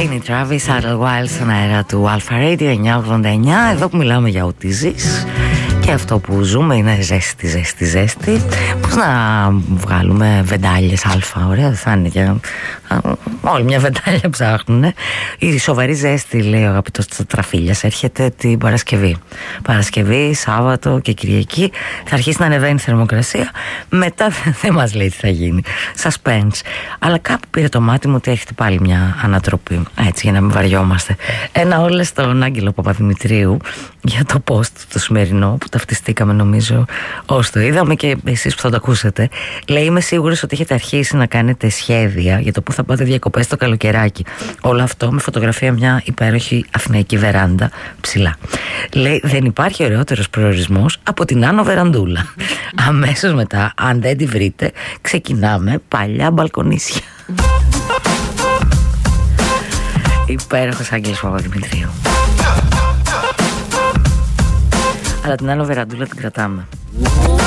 Είναι η Travis Idlewild στον αέρα του Alpha Radio 989. Εδώ που μιλάμε για ό,τι ζεις. Και αυτό που ζούμε είναι ζέστη. Πώς να βγάλουμε βεντάλιες αλφα, ωραία δεν θα είναι και όλη μια βεντάλια ψάχνουν. Η σοβαρή ζέστη, λέει ο αγαπητός Τραφίλιας, έρχεται την Παρασκευή, Σάββατο και Κυριακή. Θα αρχίσει να ανεβαίνει η θερμοκρασία. Μετά δεν μας λέει τι θα γίνει. Suspense. Αλλά κάπου πήρε το μάτι μου ότι έρχεται πάλι μια ανατροπή. Έτσι, για να μην βαριόμαστε. Ένα όλες στον Άγγελο Παπαδημητρίου για το post το σημερινό που ταυτιστήκαμε νομίζω ως το είδαμε και εσείς που θα το ακούσετε. Λέει, είμαι σίγουρος ότι έχετε αρχίσει να κάνετε σχέδια για το που θα πάτε διακοπές το καλοκαιράκι. Όλο αυτό με φωτογραφία μια υπέροχη αθηναϊκή βεράντα ψηλά. Λέει, δεν υπάρχει ωραιότερος προορισμός από την Άνω Βεραντούλα. Αμέσως μετά, αν δεν τη βρείτε, ξεκινάμε παλιά μπαλκονίσια. Υπέροχος Άγγελος Παπαδημητρίου. Αλλά την Άνω Βεραντούλα την κρατάμε.